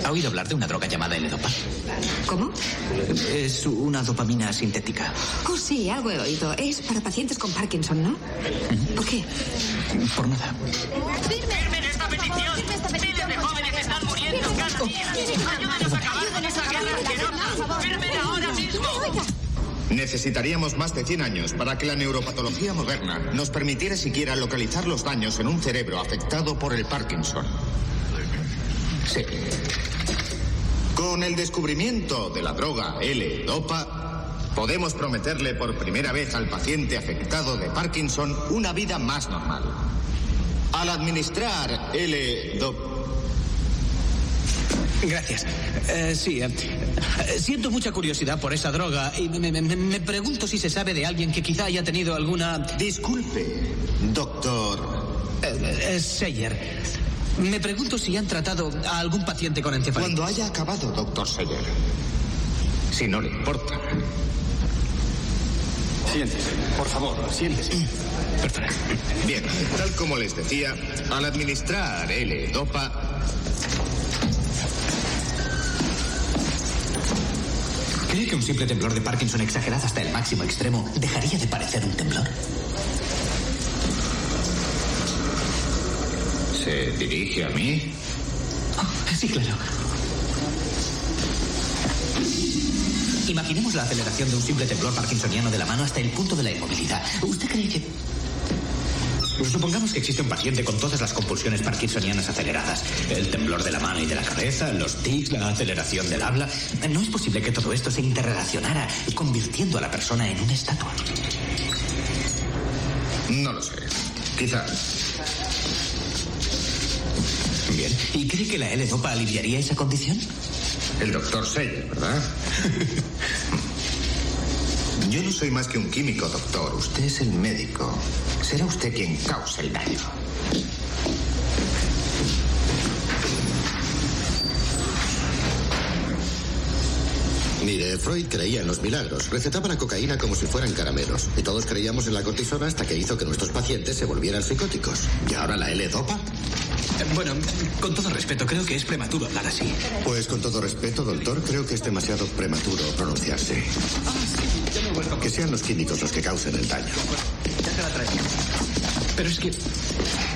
¿Ha oído hablar de una droga llamada L-Dopa? ¿Cómo? Es una dopamina sintética. Oh, sí, algo he oído. Es para pacientes con Parkinson, ¿no? ¿Por qué? Por nada. ¡Firmen esta petición! ¡Miles de jóvenes están muriendo cada día! ¡Ayúdenos a acabar con esta guerra asquerosa! ¡Firmen ahora mismo! Necesitaríamos más de 100 años para que la neuropatología moderna nos permitiera siquiera localizar los daños en un cerebro afectado por el Parkinson. Sí. Con el descubrimiento de la droga L-Dopa, podemos prometerle por primera vez al paciente afectado de Parkinson una vida más normal. Al administrar L-Dopa... Gracias. Siento mucha curiosidad por esa droga y me pregunto si se sabe de alguien que quizá haya tenido alguna... Disculpe, doctor... Sayer. Me pregunto si han tratado a algún paciente con encefalitis. Cuando haya acabado, doctor Sayer. Si no le importa. Siéntese, por favor, siéntese. Perfecto. Bien, tal como les decía, al administrar L-Dopa... ¿Cree que un simple temblor de Parkinson exagerado hasta el máximo extremo dejaría de parecer un temblor? ¿Se dirige a mí? Oh, sí, claro. Imaginemos la aceleración de un simple temblor parkinsoniano de la mano hasta el punto de la inmovilidad. ¿Usted cree que...? Supongamos que existe un paciente con todas las compulsiones parkinsonianas aceleradas. El temblor de la mano y de la cabeza, los tics, la aceleración del habla. ¿No es posible que todo esto se interrelacionara, convirtiendo a la persona en una estatua? No lo sé. Quizás. Bien. ¿Y cree que la L-Dopa aliviaría esa condición? El doctor Sayer, ¿verdad? Yo no soy más que un químico, doctor. Usted es el médico. Será usted quien causa el daño. Mire, Freud creía en los milagros. Recetaba la cocaína como si fueran caramelos. Y todos creíamos en la cortisona hasta que hizo que nuestros pacientes se volvieran psicóticos. ¿Y ahora la L-Dopa? Bueno, con todo respeto, creo que es prematuro hablar así. Pues con todo respeto, doctor, creo que es demasiado prematuro pronunciarse. Que sean los químicos los que causen el daño. Ya se la traigo. Pero es que...